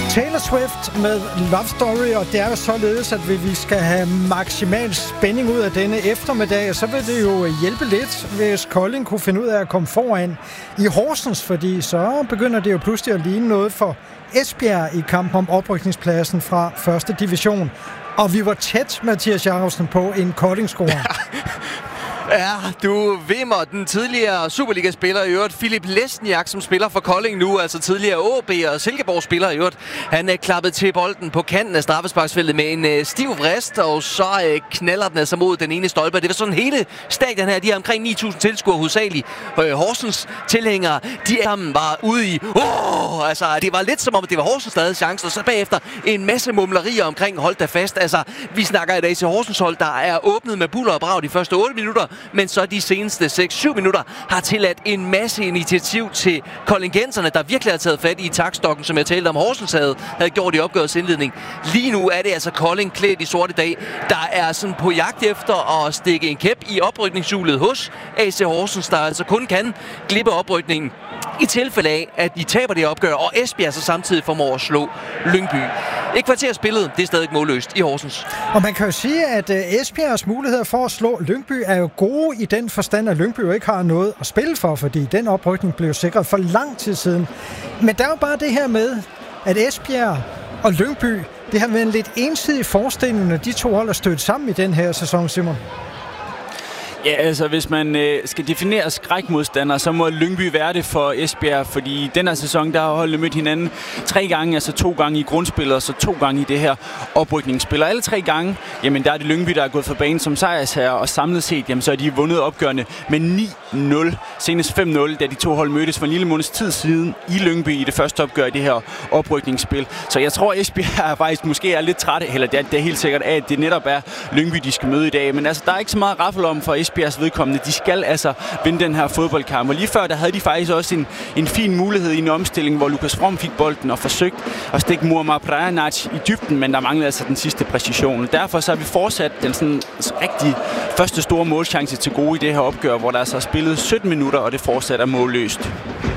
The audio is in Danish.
Taylor Swift med Love Story, og det er jo således, at vi skal have maksimal spænding ud af denne eftermiddag, og så vil det jo hjælpe lidt, hvis Kolding kunne finde ud af at komme foran i Horsens, fordi så begynder det jo pludselig at ligne noget for Esbjerg i kampen om oprykningspladsen fra 1. division. Og vi var tæt, Mathias Jacobsen, på en Kolding-score. Ja, du vimmer den tidligere Superliga-spiller i øvrigt, Filip Lesniak, som spiller for Kolding nu, altså tidligere AB og Silkeborg-spiller i øvrigt. Han er klappet til bolden på kanten af straffesparksfeltet med en stiv vrist, og så knaller den altså mod den ene stolpe. Det var sådan hele stadion her, de har omkring 9.000 tilskuere hovedsageligt. Horsens tilhængere, de sammen var ude i, altså det var lidt som om, det var Horsens, der havde chancen, og så bagefter en masse mumlerier omkring, hold da fast. Altså, vi snakker i dag til Horsens hold, der er åbnet med buller og brag de første 8 minutter, men så de seneste 6-7 minutter har tilladt en masse initiativ til koldingenserne, der virkelig har taget fat i taktstokken, som jeg talte om Horsens havde gjort i opgørets indledning. Lige nu er det altså Kolding klædt i sorte dag, der er sådan på jagt efter at stikke en kæp i oprykningshjulet hos AC Horsens, der altså kun kan glippe oprykningen i tilfælde af, at de taber det opgør, og Esbjerg så samtidig formår at slå Lyngby. Et kvarter spillet, det er stadig målløst i Horsens. Og man kan jo sige, at Esbjergs muligheder for at slå Lyngby er jo gode i den forstand, at Lyngby jo ikke har noget at spille for, fordi den oprykning blev sikret for lang tid siden. Men der er jo bare det her med, at Esbjerg og Lyngby, det har været en lidt ensidig forestilling, når de to hold er stødt sammen i den her sæson, Simon. Ja, altså hvis man skal definere skrækmodstander, så må Lyngby være det for Esbjerg, fordi i den her sæson, der har holdene mødt hinanden 3 gange, altså 2 gange i grundspillet, og så 2 gange i det her oprykningsspil. Og alle 3 gange, jamen der er det Lyngby, der er gået for banen som sejrsherre, og samlet set, jamen så er de vundet opgørende med 9-0, senest 5-0, da de to hold mødtes for en lille måneds tid siden i Lyngby i det første opgør i det her oprykningsspil. Så jeg tror, Esbjerg faktisk måske er lidt trætte, eller det er helt sikkert af, at det netop er Lyngby, de skal møde i dag. Men altså, der er ikke så meget raffel om for Esbjergs vedkommende. De skal altså vinde den her fodboldkamp. Og lige før, der havde de faktisk også en fin mulighed i en omstilling, hvor Lukas From fik bolden og forsøgt at stikke Muammar Prajanac i dybden, men der manglede altså den sidste præcision. Derfor så har vi fortsat den sådan rigtig første store målchance til gode i det her opgør, hvor der altså er spillet 17 minutter, og det fortsat er målløst.